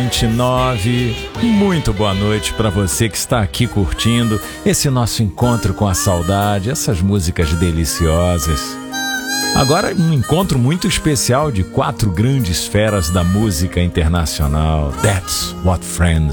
11h29. Muito boa noite para você que está aqui curtindo esse nosso encontro com a saudade, essas músicas deliciosas. Agora, um encontro muito especial de 4 grandes feras da música internacional. That's What Friends